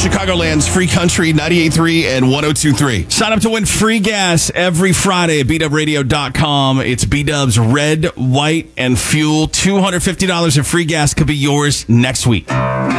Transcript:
Chicagoland's free country 98.3 and 102.3. Sign up to win free gas every Friday at bdubradio.com. It's B-Dub's Red, White, and Fuel. $250 in free gas could be yours next week.